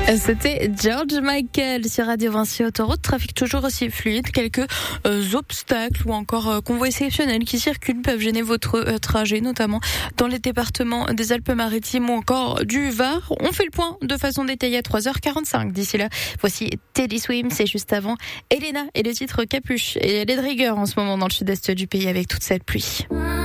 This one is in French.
C'était George Michael sur Radio Vinci Autoroute. Trafic toujours aussi fluide. Quelques obstacles ou encore convois exceptionnels qui circulent peuvent gêner votre trajet, notamment dans les départements des Alpes-Maritimes ou encore du Var. On fait le point de façon détaillée à 3h45. D'ici là, voici Teddy Swims. C'est juste avant Elena et le titre Capuche. Et elle est de rigueur en ce moment dans le sud-est du pays avec toute cette pluie.